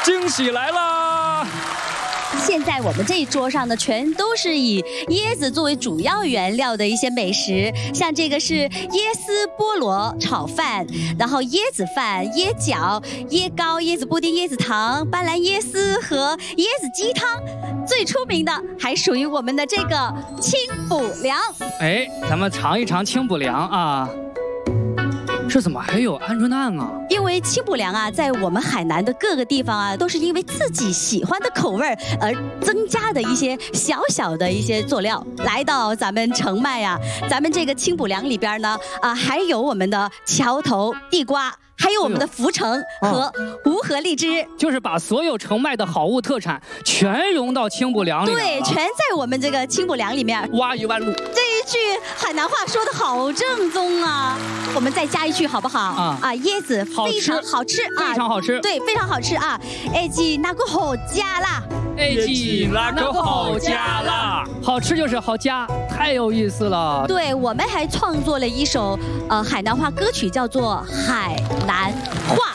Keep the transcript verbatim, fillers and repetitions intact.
惊喜来啦！ 现在我们这一桌上呢，全都是以椰子作为主要原料的一些美食，像这个是椰丝菠萝炒饭，然后椰子饭、椰饺、椰糕、椰子布丁、椰子糖、斑斓椰丝和椰子鸡汤。最出名的还属于我们的这个清补凉。 哎，咱们尝一尝清补凉啊。这怎么还有鹌鹑蛋啊？ 因为清补凉啊，在我们海南的各个地方啊，都是因为自己喜欢的口味而增加的一些小小的一些佐料。来到咱们澄迈啊，咱们这个清补凉里边呢，啊，还有我们的桥头地瓜。还有我们的福成和无核荔枝， 就是把所有澄迈的好物特产全融到清补凉里面。 对，全在我们这个清补凉里面。 挖一万路， 这一句海南话说的好正宗啊！我们再加一句好不好？啊啊，椰子非常好吃啊， 非常好吃， 对，非常好吃啊！哎记那个好加啦， 哎记那个好加啦，好吃就是好加，太有意思了。 对，我们还创作了一首呃海南话歌曲，叫做《海南话》。